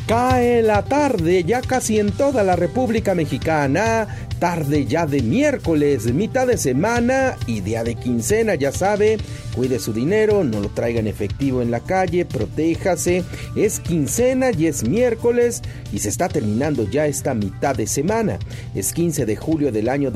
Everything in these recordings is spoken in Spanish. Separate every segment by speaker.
Speaker 1: Cae la tarde ya casi en toda la República Mexicana, tarde ya de miércoles, mitad de semana y día de quincena, ya sabe, cuide su dinero, no lo traiga en efectivo en la calle, protéjase, es quincena y es miércoles y se está terminando ya esta mitad de semana, es 15 de julio del año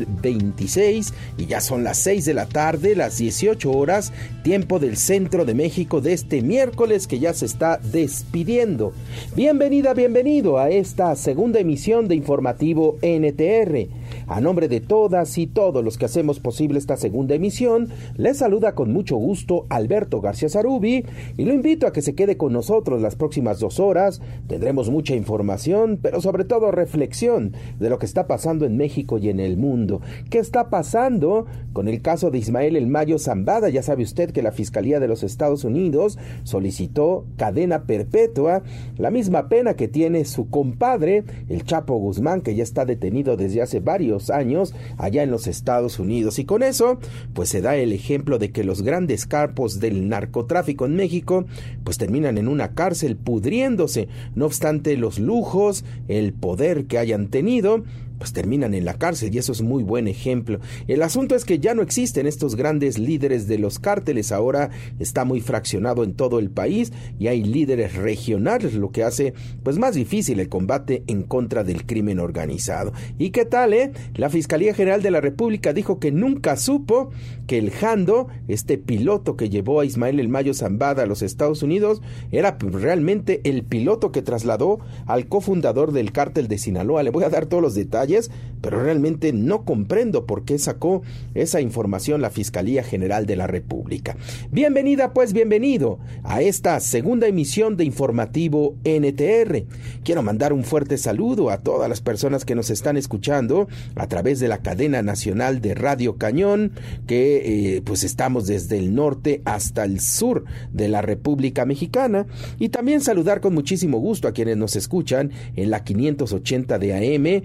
Speaker 1: 2026 y ya son las 6 de la tarde, las 18 horas, tiempo del centro de México de este miércoles que ya se está despidiendo. Bienvenida, bienvenido a esta segunda emisión de Informativo NTR. A nombre de todas y todos los que hacemos posible esta segunda emisión, les saluda con mucho gusto Alberto García Zarubi y lo invito a que se quede con nosotros las próximas 2 horas. Tendremos mucha información, pero sobre todo reflexión de lo que está pasando en México y en el mundo. ¿Qué está pasando con el caso de Ismael El Mayo Zambada? Ya sabe usted que la Fiscalía de los Estados Unidos solicitó cadena perpetua, la misma pena que tiene su compadre, el Chapo Guzmán, que ya está detenido desde hace varios años allá en los Estados Unidos. Y con eso, pues se da el ejemplo de que los grandes capos del narcotráfico en México, pues terminan en una cárcel pudriéndose. No obstante los lujos, el poder que hayan tenido, pues terminan en la cárcel y eso es muy buen ejemplo. El asunto es que ya no existen estos grandes líderes de los cárteles, ahora está muy fraccionado en todo el país y hay líderes regionales, lo que hace pues más difícil el combate en contra del crimen organizado. ¿Y qué tal, La Fiscalía General de la República dijo que nunca supo que el Jando, este piloto que llevó a Ismael El Mayo Zambada a los Estados Unidos, era realmente el piloto que trasladó al cofundador del cártel de Sinaloa. Le voy a dar todos los detalles, pero realmente no comprendo por qué sacó esa información la Fiscalía General de la República. Bienvenida, pues bienvenido a esta segunda emisión de Informativo NTR. Quiero mandar un fuerte saludo a todas las personas que nos están escuchando a través de la cadena nacional de Radio Cañón, que pues estamos desde el norte hasta el sur de la República Mexicana, y también saludar con muchísimo gusto a quienes nos escuchan en la 580 de AM,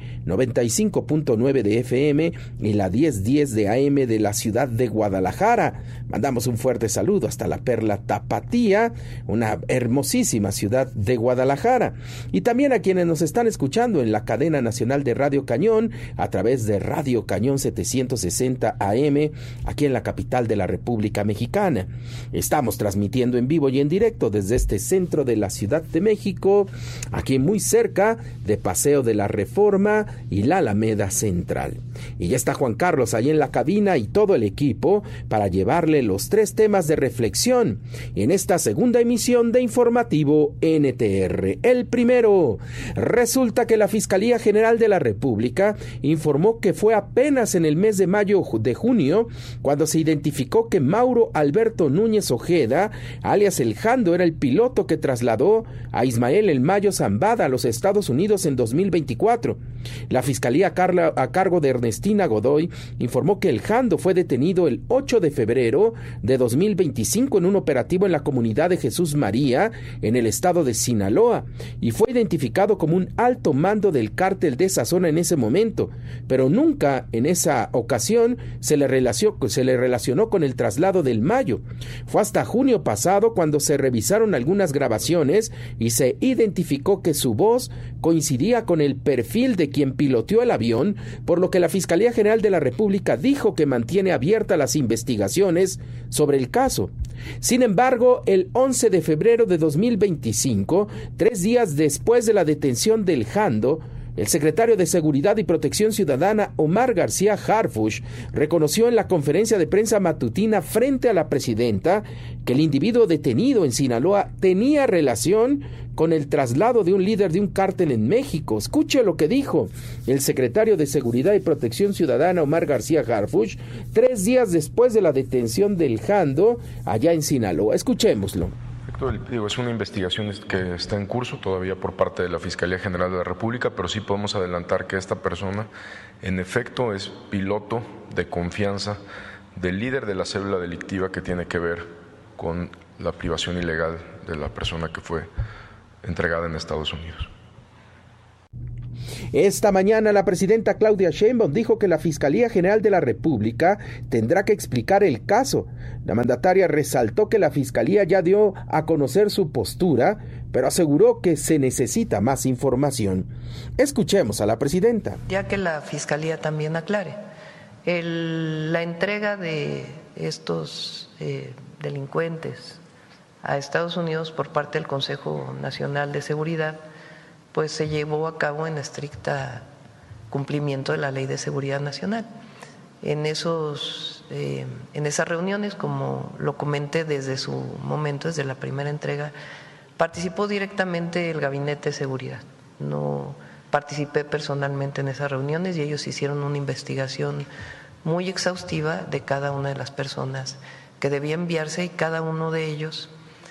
Speaker 1: 95.9 de FM y la 1010 de AM de la ciudad de Guadalajara. Mandamos un fuerte saludo hasta la Perla Tapatía, una hermosísima ciudad de Guadalajara. Y también a quienes nos están escuchando en la cadena nacional de Radio Cañón, a través de Radio Cañón 760 AM, aquí en la capital de la República Mexicana. Estamos transmitiendo en vivo y en directo desde este centro de la Ciudad de México, aquí muy cerca de Paseo de la Reforma y la Alameda Central. Y ya está Juan Carlos ahí en la cabina y todo el equipo para llevarle los 3 temas de reflexión en esta segunda emisión de Informativo NTR. El primero, resulta que la Fiscalía General de la República informó que fue apenas en el mes de mayo de junio cuando se identificó que Mauro Alberto Núñez Ojeda, alias El Jando, era el piloto que trasladó a Ismael El Mayo Zambada a los Estados Unidos en 2024. La Fiscalía a cargo de Ernestina Godoy informó que El Jando fue detenido el 8 de febrero de 2025 en un operativo en la comunidad de Jesús María, en el estado de Sinaloa, y fue identificado como un alto mando del cártel de esa zona en ese momento, pero nunca en esa ocasión se le relacionó con el traslado del Mayo. Fue hasta junio pasado cuando se revisaron algunas grabaciones y se identificó que su voz coincidía con el perfil de quien piloteó el avión, por lo que la Fiscalía General de la República dijo que mantiene abiertas las investigaciones sobre el caso. Sin embargo, el 11 de febrero de 2025, 3 días después de la detención del Jando, el secretario de Seguridad y Protección Ciudadana, Omar García Harfuch, reconoció en la conferencia de prensa matutina frente a la presidenta que el individuo detenido en Sinaloa tenía relación con el traslado de un líder de un cártel en México. Escuche lo que dijo el secretario de Seguridad y Protección Ciudadana, Omar García Harfuch, 3 días después de la detención del Jando allá en Sinaloa. Escuchémoslo.
Speaker 2: Es una investigación que está en curso todavía por parte de la Fiscalía General de la República, pero sí podemos adelantar que esta persona en efecto es piloto de confianza del líder de la célula delictiva que tiene que ver con la privación ilegal de la persona que fue entregada en Estados Unidos.
Speaker 1: Esta mañana la presidenta Claudia Sheinbaum dijo que la Fiscalía General de la República tendrá que explicar el caso, La mandataria resaltó que la Fiscalía ya dio a conocer su postura, pero aseguró que se necesita más información. Escuchemos a la presidenta.
Speaker 3: Ya que la Fiscalía también aclare, la entrega de estos delincuentes a Estados Unidos por parte del Consejo Nacional de Seguridad, pues se llevó a cabo en estricta cumplimiento de la Ley de Seguridad Nacional. En esas reuniones, como lo comenté desde su momento, desde la primera entrega, participó directamente el Gabinete de Seguridad. No participé personalmente en esas reuniones y ellos hicieron una investigación muy exhaustiva de cada una de las personas que debía enviarse y cada uno de ellos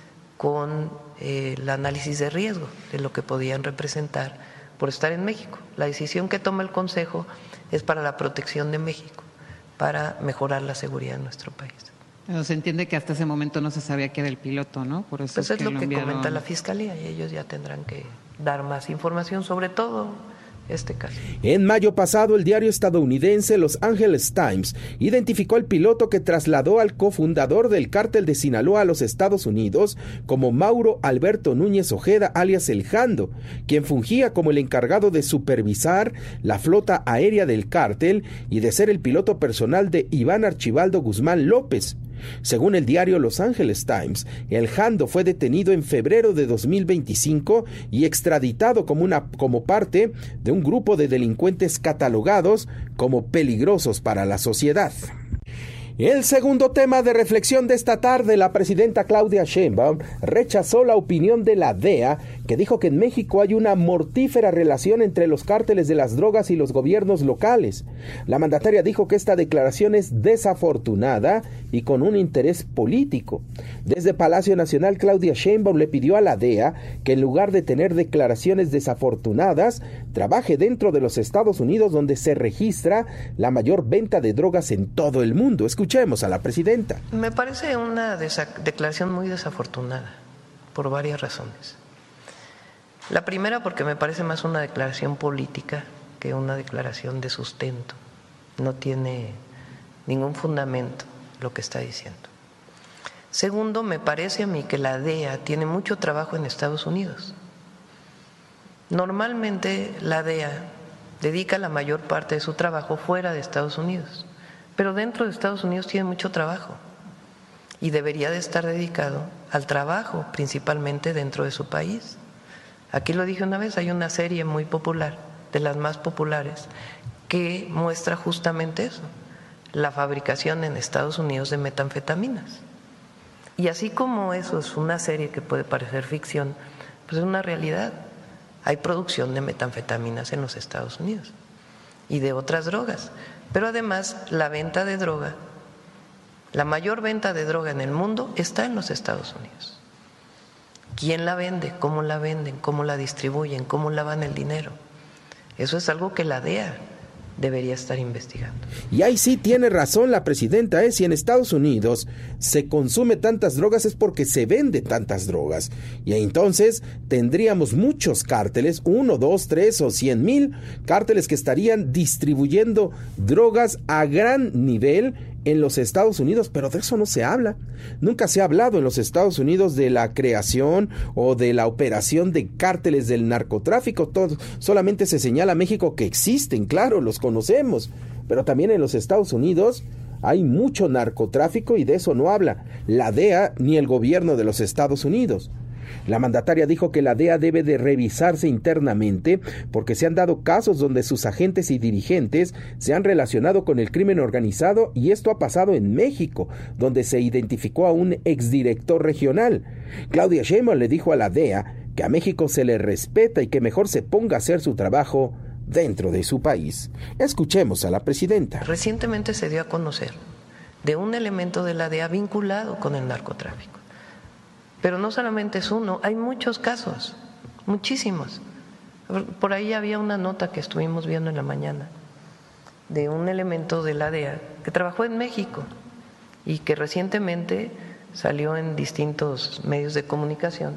Speaker 3: con el análisis de riesgo de lo que podían representar por estar en México. La decisión que toma el Consejo es para la protección de México, para mejorar la seguridad de nuestro país.
Speaker 4: Pero se entiende que hasta ese momento no se sabía que era el piloto, ¿no? Por eso
Speaker 3: pues es lo que
Speaker 4: enviaron...
Speaker 3: comenta la Fiscalía y ellos ya tendrán que dar más información, sobre todo este caso.
Speaker 1: En mayo pasado, el diario estadounidense Los Angeles Times identificó al piloto que trasladó al cofundador del cártel de Sinaloa a los Estados Unidos como Mauro Alberto Núñez Ojeda, alias El Jando, quien fungía como el encargado de supervisar la flota aérea del cártel y de ser el piloto personal de Iván Archibaldo Guzmán López. Según el diario Los Angeles Times, El Jando fue detenido en febrero de 2025 y extraditado como parte de un grupo de delincuentes catalogados como peligrosos para la sociedad. El segundo tema de reflexión de esta tarde, la presidenta Claudia Sheinbaum rechazó la opinión de la DEA, que dijo que en México hay una mortífera relación entre los cárteles de las drogas y los gobiernos locales. La mandataria dijo que esta declaración es desafortunada y con un interés político. Desde Palacio Nacional, Claudia Sheinbaum le pidió a la DEA que en lugar de tener declaraciones desafortunadas, trabaje dentro de los Estados Unidos, donde se registra la mayor venta de drogas en todo el mundo. Escuchemos a la presidenta.
Speaker 3: Me parece una declaración muy desafortunada por varias razones. La primera, porque me parece más una declaración política que una declaración de sustento. No tiene ningún fundamento lo que está diciendo. Segundo, me parece a mí que la DEA tiene mucho trabajo en Estados Unidos. Normalmente la DEA dedica la mayor parte de su trabajo fuera de Estados Unidos, pero dentro de Estados Unidos tiene mucho trabajo y debería de estar dedicado al trabajo principalmente dentro de su país. Aquí lo dije una vez, hay una serie muy popular, de las más populares, que muestra justamente eso, la fabricación en Estados Unidos de metanfetaminas. Y así como eso es una serie que puede parecer ficción, pues es una realidad. Hay producción de metanfetaminas en los Estados Unidos y de otras drogas. Pero además la venta de droga, la mayor venta de droga en el mundo está en los Estados Unidos. ¿Quién la vende? ¿Cómo la venden? ¿Cómo la distribuyen? ¿Cómo lavan el dinero? Eso es algo que la DEA debería estar investigando.
Speaker 1: Y ahí sí tiene razón la presidenta, si en Estados Unidos se consume tantas drogas es porque se vende tantas drogas. Y entonces tendríamos muchos cárteles, 1, 2, 3 o 100,000 cárteles que estarían distribuyendo drogas a gran nivel en los Estados Unidos, pero de eso no se habla. Nunca se ha hablado en los Estados Unidos de la creación o de la operación de cárteles del narcotráfico. Solamente se señala a México que existen, claro, los conocemos, pero también en los Estados Unidos hay mucho narcotráfico y de eso no habla la DEA ni el gobierno de los Estados Unidos. La mandataria dijo que la DEA debe de revisarse internamente porque se han dado casos donde sus agentes y dirigentes se han relacionado con el crimen organizado y esto ha pasado en México, donde se identificó a un exdirector regional. Claudia Sheinbaum le dijo a la DEA que a México se le respeta y que mejor se ponga a hacer su trabajo dentro de su país. Escuchemos a la presidenta.
Speaker 3: Recientemente se dio a conocer de un elemento de la DEA vinculado con el narcotráfico. Pero no solamente es uno, hay muchos casos, muchísimos. Por ahí había una nota que estuvimos viendo en la mañana de un elemento de la DEA que trabajó en México y que recientemente salió en distintos medios de comunicación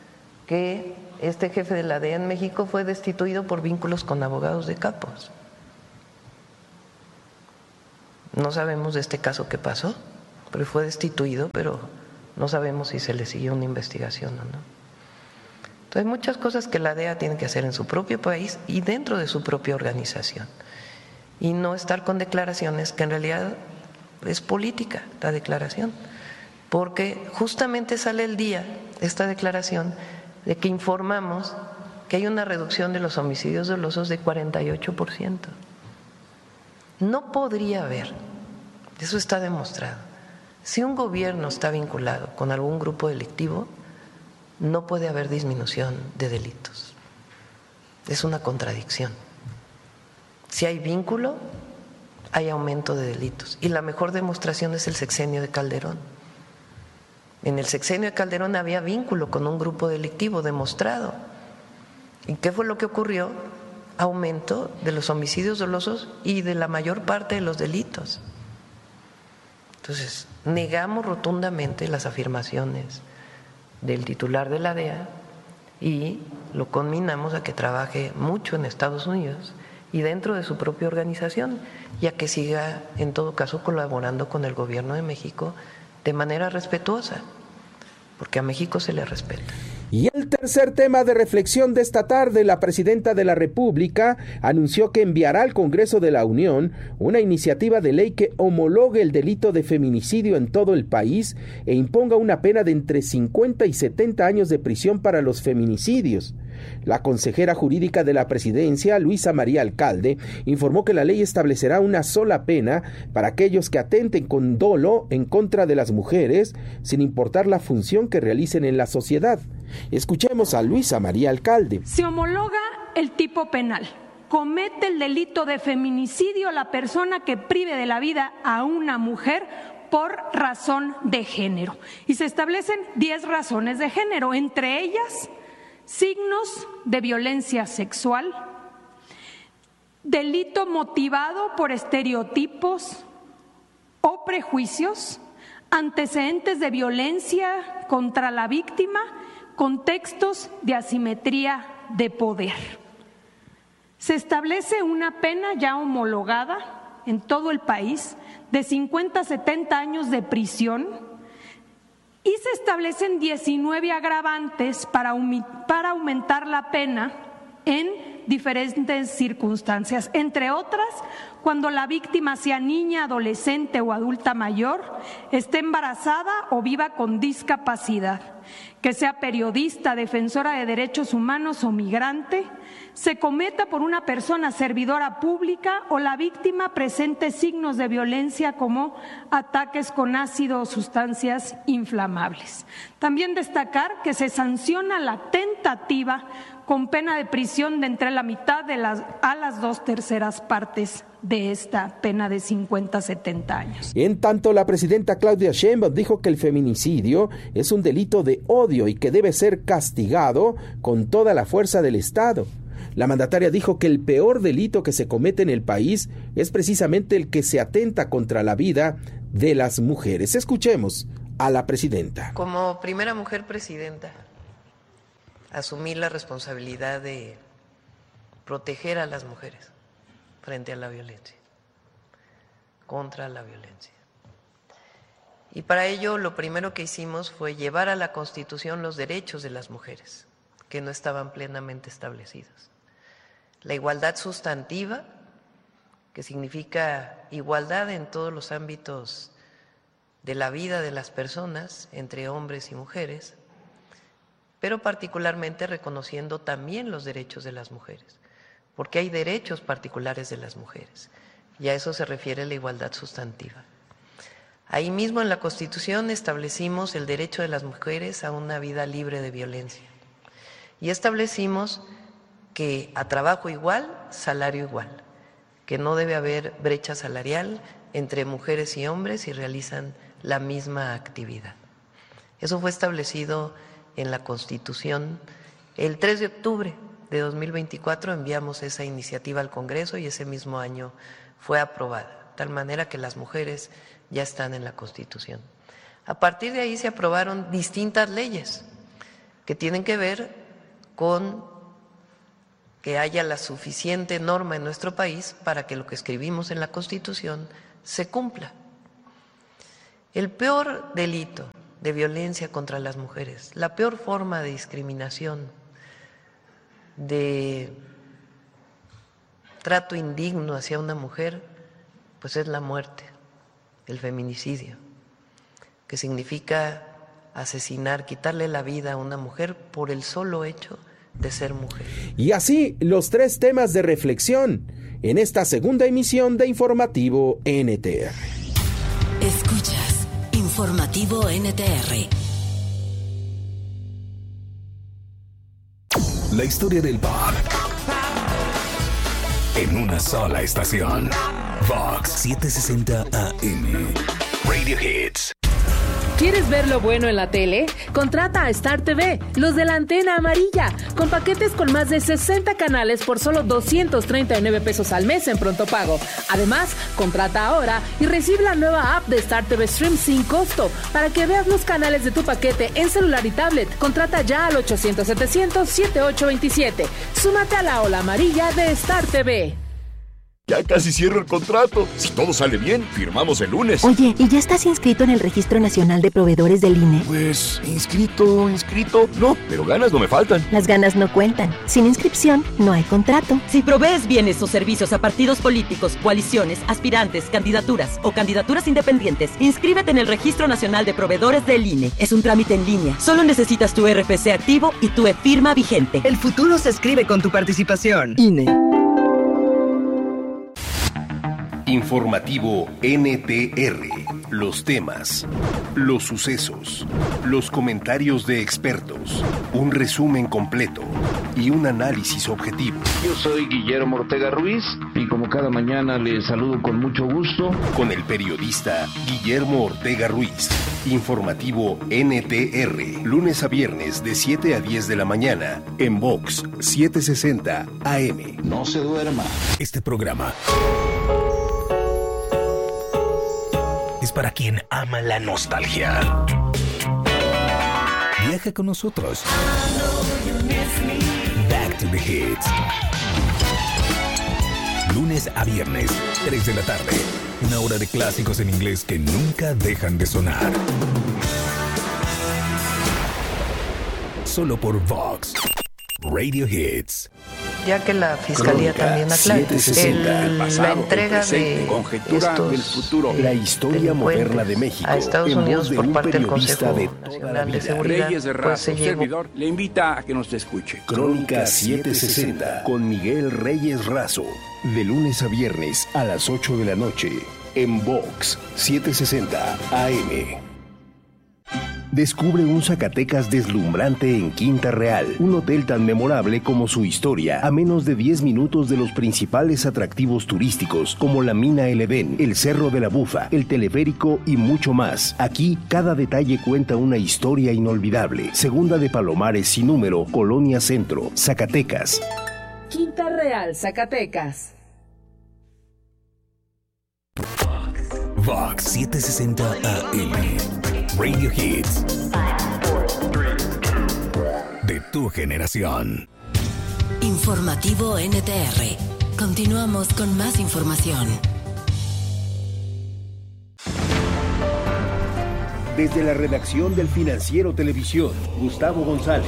Speaker 3: que este jefe de la DEA en México fue destituido por vínculos con abogados de capos. ¿No sabemos de este caso qué pasó? pero fue destituido, pero no sabemos si se le siguió una investigación o no. Entonces, hay muchas cosas que la DEA tiene que hacer en su propio país y dentro de su propia organización, y no estar con declaraciones que en realidad es política la declaración, porque justamente sale el día esta declaración de que informamos que hay una reducción de los homicidios dolosos de 48%. No podría haber, eso está demostrado, si un gobierno está vinculado con algún grupo delictivo, no puede haber disminución de delitos. Es una contradicción. Si hay vínculo, hay aumento de delitos. Y la mejor demostración es el sexenio de Calderón. En el sexenio de Calderón había vínculo con un grupo delictivo demostrado. ¿Y qué fue lo que ocurrió? Aumento de los homicidios dolosos y de la mayor parte de los delitos. Entonces, negamos rotundamente las afirmaciones del titular de la DEA y lo conminamos a que trabaje mucho en Estados Unidos y dentro de su propia organización, y a que siga, en todo caso, colaborando con el gobierno de México de manera respetuosa, porque a México se le respeta.
Speaker 1: Y el tercer tema de reflexión de esta tarde, la presidenta de la República anunció que enviará al Congreso de la Unión una iniciativa de ley que homologue el delito de feminicidio en todo el país e imponga una pena de entre 50 y 70 años de prisión para los feminicidios. La consejera jurídica de la presidencia, Luisa María Alcalde, informó que la ley establecerá una sola pena para aquellos que atenten con dolo en contra de las mujeres, sin importar la función que realicen en la sociedad. Escuchemos a Luisa María Alcalde.
Speaker 5: Se homologa el tipo penal. Comete el delito de feminicidio la persona que prive de la vida a una mujer por razón de género. Y se establecen 10 razones de género, entre ellas signos de violencia sexual, delito motivado por estereotipos o prejuicios, antecedentes de violencia contra la víctima, contextos de asimetría de poder. Se establece una pena ya homologada en todo el país de 50 a 70 años de prisión, y se establecen 19 agravantes para aumentar la pena en diferentes circunstancias, entre otras, cuando la víctima sea niña, adolescente o adulta mayor, esté embarazada o viva con discapacidad, que sea periodista, defensora de derechos humanos o migrante, se cometa por una persona servidora pública o la víctima presente signos de violencia como ataques con ácido o sustancias inflamables. También destacar que se sanciona la tentativa con pena de prisión de entre la mitad a las 2/3 partes de esta pena de 50 a 70 años.
Speaker 1: En tanto, la presidenta Claudia Sheinbaum dijo que el feminicidio es un delito de odio y que debe ser castigado con toda la fuerza del Estado. La mandataria dijo que el peor delito que se comete en el país es precisamente el que se atenta contra la vida de las mujeres. Escuchemos a la presidenta.
Speaker 3: Como primera mujer presidenta, asumí la responsabilidad de proteger a las mujeres frente a la violencia, contra la violencia. Y para ello lo primero que hicimos fue llevar a la Constitución los derechos de las mujeres, que no estaban plenamente establecidos. La igualdad sustantiva, que significa igualdad en todos los ámbitos de la vida de las personas, entre hombres y mujeres, pero particularmente reconociendo también los derechos de las mujeres, porque hay derechos particulares de las mujeres, y a eso se refiere la igualdad sustantiva. Ahí mismo en la Constitución establecimos el derecho de las mujeres a una vida libre de violencia, y establecimos que a trabajo igual, salario igual, que no debe haber brecha salarial entre mujeres y hombres si realizan la misma actividad. Eso fue establecido en la Constitución. El 3 de octubre de 2024 enviamos esa iniciativa al Congreso y ese mismo año fue aprobada, de tal manera que las mujeres ya están en la Constitución. A partir de ahí se aprobaron distintas leyes que tienen que ver con que haya la suficiente norma en nuestro país para que lo que escribimos en la Constitución se cumpla. El peor delito de violencia contra las mujeres, la peor forma de discriminación, de trato indigno hacia una mujer, pues es la muerte, el feminicidio, que significa asesinar, quitarle la vida a una mujer por el solo hecho de ser mujer.
Speaker 1: Y así los 3 temas de reflexión en esta segunda emisión de Informativo NTR.
Speaker 6: Escuchas Informativo NTR.
Speaker 7: La historia del pop en una sola estación. Vox 760 AM. Radio Hits.
Speaker 8: ¿Quieres ver lo bueno en la tele? Contrata a Star TV, los de la antena amarilla, con paquetes con más de 60 canales por solo 239 pesos al mes en pronto pago. Además, contrata ahora y recibe la nueva app de Star TV Stream sin costo para que veas los canales de tu paquete en celular y tablet. Contrata ya al 800-700-7827. Súmate a la ola amarilla de Star TV.
Speaker 9: Ya casi cierro el contrato. Si todo sale bien, firmamos el lunes.
Speaker 10: Oye, ¿y ya estás inscrito en el Registro Nacional de Proveedores del INE?
Speaker 9: Pues, inscrito. No, pero ganas no me faltan.
Speaker 10: Las ganas no cuentan. Sin inscripción, no hay contrato.
Speaker 11: Si provees bienes o servicios a partidos políticos, coaliciones, aspirantes, candidaturas o candidaturas independientes, inscríbete en el Registro Nacional de Proveedores del INE. Es un trámite en línea. Solo necesitas tu RFC activo y tu e-firma vigente.
Speaker 12: El futuro se escribe con tu participación. INE.
Speaker 7: Informativo NTR. Los temas, los sucesos, los comentarios de expertos, un resumen completo y un análisis objetivo.
Speaker 13: Yo soy Guillermo Ortega Ruiz y como cada mañana les saludo con mucho gusto.
Speaker 7: Con el periodista Guillermo Ortega Ruiz. Informativo NTR. Lunes a viernes de 7 a 10 de la mañana en Vox 760 AM.
Speaker 13: No se duerma.
Speaker 7: Este programa es para quien ama la nostalgia. Viaja con nosotros. Back to the Hits. Lunes a viernes, 3 de la tarde. Una hora de clásicos en inglés que nunca dejan de sonar. Solo por Vox Radio Hits.
Speaker 3: Ya que la Fiscalía también aclara la entrega de
Speaker 9: conjetura del futuro,
Speaker 7: la historia moderna de México
Speaker 3: a Estados Unidos por parte del Consejo Nacional de Seguridad,
Speaker 14: Reyes de Razo, servidor, le invita a que nos escuche.
Speaker 7: Crónica 760 con Miguel Reyes Razo, de lunes a viernes a las 8 de la noche en Vox 760 AM. Descubre un Zacatecas deslumbrante en Quinta Real, un hotel tan memorable como su historia, a menos de 10 minutos de los principales atractivos turísticos como la Mina El Edén, el Cerro de la Bufa, el teleférico y mucho más. Aquí, cada detalle cuenta una historia inolvidable. Segunda de Palomares sin número, Colonia Centro, Zacatecas.
Speaker 8: Quinta Real, Zacatecas.
Speaker 7: Vox 760 AM. Radio Hits. De tu generación.
Speaker 6: Informativo NTR. Continuamos con más información.
Speaker 7: Desde la redacción del Financiero Televisión, Gustavo González.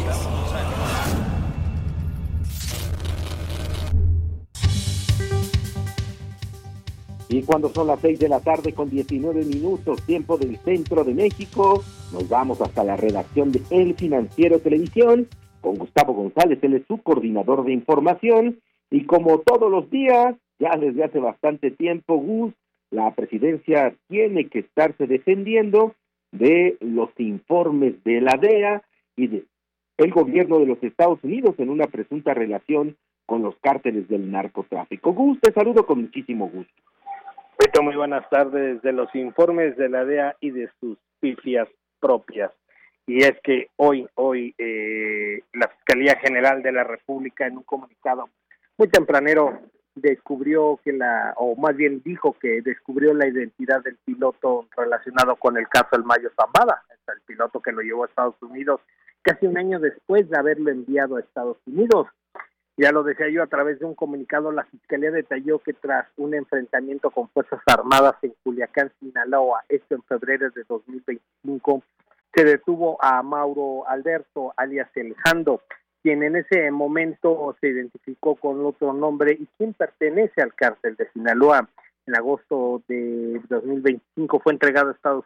Speaker 15: Y cuando son las 6 de la tarde con 19 minutos, tiempo del centro de México, nos vamos hasta la redacción de El Financiero Televisión con Gustavo González. Él es su coordinador de información y como todos los días, ya desde hace bastante tiempo, Gus, la presidencia tiene que estarse defendiendo de los informes de la DEA y de el gobierno de los Estados Unidos en una presunta relación con los cárteles del narcotráfico. Gus, te saludo con muchísimo gusto.
Speaker 16: Beto, muy buenas tardes. De los informes de la DEA y de sus pifias propias. Y es que hoy la Fiscalía General de la República, en un comunicado muy tempranero, descubrió dijo que descubrió la identidad del piloto relacionado con el caso El Mayo Zambada, el piloto que lo llevó a Estados Unidos casi un año después de haberlo enviado a Estados Unidos. Ya lo decía yo, a través de un comunicado, la Fiscalía detalló que tras un enfrentamiento con Fuerzas Armadas en Culiacán, Sinaloa, esto en febrero de 2025, se detuvo a Mauro Alberto, alias El Jando, quien en ese momento se identificó con otro nombre y quien pertenece al cártel de Sinaloa. En agosto de 2025 fue entregado a Estados